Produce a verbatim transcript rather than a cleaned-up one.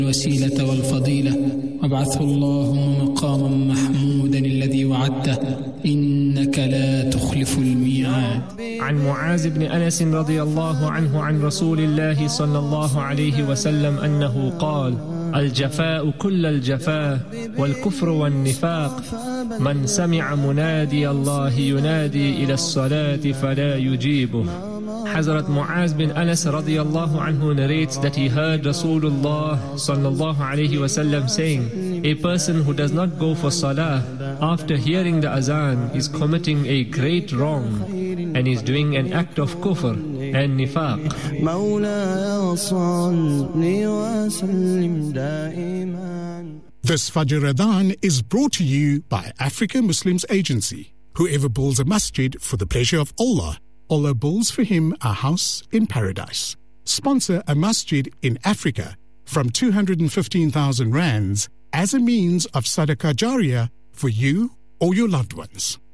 الوسيلة والفضيلة وابعثه اللهم مقاما محمودا الذي وعدته إنك لا تخلف الميعاد. عن معاذ بن أنس رضي الله عنه عن رسول الله صلى الله عليه وسلم أنه قال: الجفاء كل الجفاء والكفر والنفاق من سمع منادي الله ينادي إلى الصلاة فلا يجيبه. Hazrat Muaz bin Anas radiyallahu anhu narrates that he heard Rasulullah sallallahu alayhi wasallam saying, a person who does not go for salah after hearing the azan is committing a great wrong and is doing an act of kufr and nifaq. This Fajr Adhan is brought to you by Africa Muslims Agency. Whoever builds a masjid for the pleasure of Allah, Allah builds for him a house in paradise. Sponsor a masjid in Africa from two hundred fifteen thousand rands as a means of sadaqah jariyah for you or your loved ones.